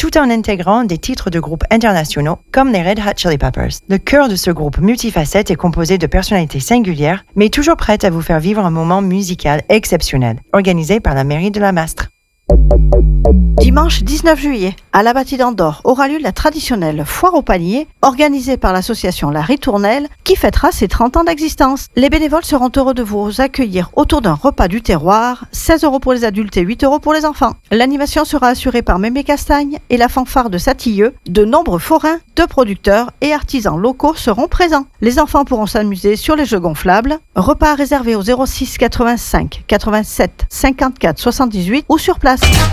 tout en intégrant des titres de groupes internationaux comme les Red Hot Chili Peppers. Le cœur de ce groupe multifacette est composé de personnalités singulières, mais toujours prêtes à vous faire vivre un moment musical exceptionnel, organisé par la mairie de La Mastre. Dimanche 19 juillet, à la Bâtie d'Andorre, aura lieu la traditionnelle foire au panier, organisée par l'association La Ritournelle, qui fêtera ses 30 ans d'existence. Les bénévoles seront heureux de vous accueillir autour d'un repas du terroir, 16 € pour les adultes et 8 € pour les enfants. L'animation sera assurée par Mémé Castagne et la fanfare de Satilleux. De nombreux forains, de producteurs et artisans locaux seront présents. Les enfants pourront s'amuser sur les jeux gonflables. Repas réservés au 06 85 87 54 78 ou sur place.